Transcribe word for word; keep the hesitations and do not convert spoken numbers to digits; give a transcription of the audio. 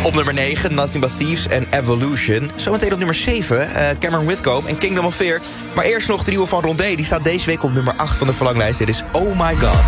Op nummer negen, Nothing But Thieves en Evolution. Zometeen op nummer zeven, uh, Cameron Whitcomb en Kingdom of Fear. Maar eerst nog de nieuwe van Rondé. Die staat deze week op nummer acht van de verlanglijst. Dit is Oh My God.